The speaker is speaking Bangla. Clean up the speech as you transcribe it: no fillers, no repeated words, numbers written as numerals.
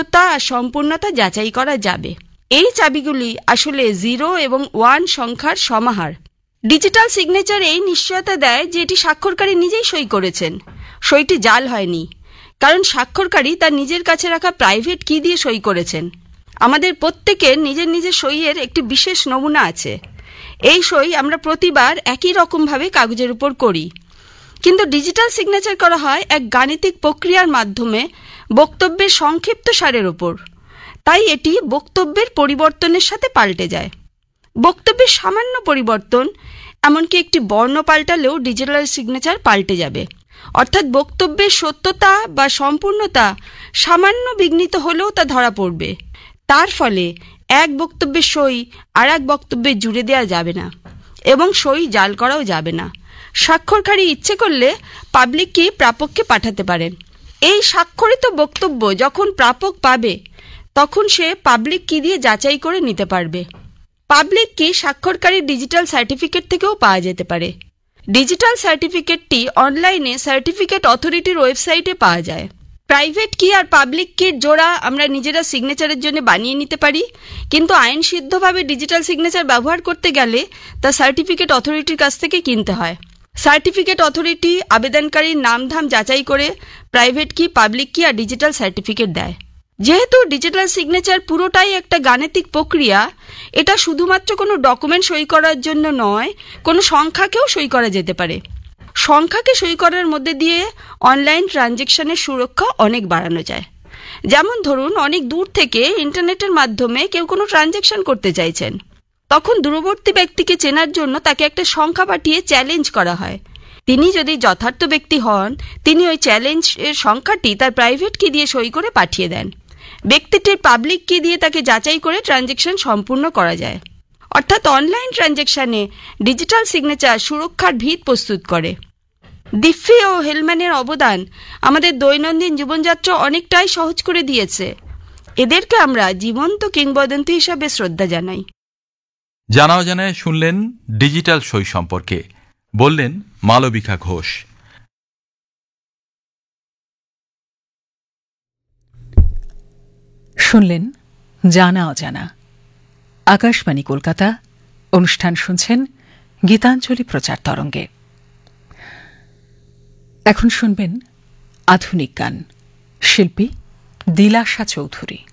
সত্যতা আর সম্পূর্ণতা যাচাই করা যাবে। এই চাবিগুলি আসলে 0 এবং 1 সংখ্যার সমাহার। ডিজিটাল সিগনেচার এই নিশ্চয়তা দেয় যে এটি স্বাক্ষরকারী নিজেই সই করেছেন, সইটি জাল হয়নি, কারণ স্বাক্ষরকারী তার নিজের কাছে রাখা প্রাইভেট কি দিয়ে সই করেছেন। আমাদের প্রত্যেকের নিজের নিজের সইয়ের একটি বিশেষ নমুনা আছে। এই সই আমরা প্রতিবার একই রকমভাবে কাগজের উপর করি, কিন্তু ডিজিটাল সিগনেচার করা হয় এক গাণিতিক প্রক্রিয়ার মাধ্যমে বক্তব্যের সংক্ষিপ্ত সারের উপর। তাই এটি বক্তব্যের পরিবর্তনের সাথে পাল্টে যায়। বক্তব্যের সামান্য পরিবর্তন, এমনকি একটি বর্ণ পাল্টালেও ডিজিটাল সিগনেচার পাল্টে যাবে। অর্থাৎ বক্তব্যের সত্যতা বা সম্পূর্ণতা সামান্য বিঘ্নিত হলেও তা ধরা পড়বে। তার ফলে এক বক্তব্যের সই আর এক বক্তব্যে জুড়ে দেওয়া যাবে না এবং সই জাল করাও যাবে না। স্বাক্ষরকারী ইচ্ছে করলে পাবলিক কি প্রাপককে পাঠাতে পারেন। এই স্বাক্ষরিত বক্তব্য যখন প্রাপক পাবে তখন সে পাবলিক কি দিয়ে যাচাই করে নিতে পারবে। পাবলিক কি স্বাক্ষরকারীর ডিজিটাল সার্টিফিকেট থেকেও পাওয়া যেতে পারে। ডিজিটাল সার্টিফিকেটটি অনলাইনে সার্টিফিকেট অথরিটির ওয়েবসাইটে পাওয়া যায়। প্রাইভেট কি আর পাবলিক কির জোড়া আমরা নিজেরা সিগনেচারের জন্য বানিয়ে নিতে পারি, কিন্তু আইনসিদ্ধভাবে ডিজিটাল সিগনেচার ব্যবহার করতে গেলে তা সার্টিফিকেট অথরিটির কাছ থেকে কিনতে হয়। সার্টিফিকেট অথরিটি আবেদনকারীর নামধাম যাচাই করে প্রাইভেট কি, পাবলিক কি আর ডিজিটাল সার্টিফিকেট দেয়। যেহেতু ডিজিটাল সিগনেচার পুরোটাই একটা গাণিতিক প্রক্রিয়া, এটা শুধুমাত্র কোনো ডকুমেন্ট সই করার জন্য নয়, কোনো সংখ্যাকেও সই করা যেতে পারে। সংখ্যাকে সই করার মধ্যে দিয়ে অনলাইন ট্রানজ্যাকশনের সুরক্ষা অনেক বাড়ানো যায়। যেমন ধরুন, অনেক দূর থেকে ইন্টারনেটের মাধ্যমে কেউ কোনো ট্রানজ্যাকশন করতে চাইছেন, তখন দূরবর্তী ব্যক্তিকে চেনার জন্য তাকে একটা সংখ্যা পাঠিয়ে চ্যালেঞ্জ করা হয়। তিনি যদি যথার্থ ব্যক্তি হন, তিনি ওই চ্যালেঞ্জের সংখ্যাটি তার প্রাইভেট কি দিয়ে সই করে পাঠিয়ে দেন। ব্যক্তিটির পাবলিক কি দিয়ে তাকে যাচাই করে ট্রানজ্যাকশন সম্পূর্ণ করা যায়। অর্থাৎ অনলাইন ট্রানজ্যাকশনে ডিজিটাল সিগনেচার সুরক্ষার ভিত প্রস্তুত করে। ডিফি ও হেলম্যানের অবদান আমাদের দৈনন্দিন জীবনযাত্রা অনেকটাই সহজ করে দিয়েছে। এদেরকে আমরা জীবন্ত কিংবদন্তি হিসাবে শ্রদ্ধা জানাই। জানা অজানায় শুনলেন ডিজিটাল সই সম্পর্কে, বললেন মালবিকা ঘোষ। শুনলেন জানা অজানা। আকাশবাণী কলকাতা, অনুষ্ঠান শুনছেন গীতাঞ্জলি প্রচার তরঙ্গে। এখন শুনবেন আধুনিক গান, শিল্পী দিলাশা চৌধুরী।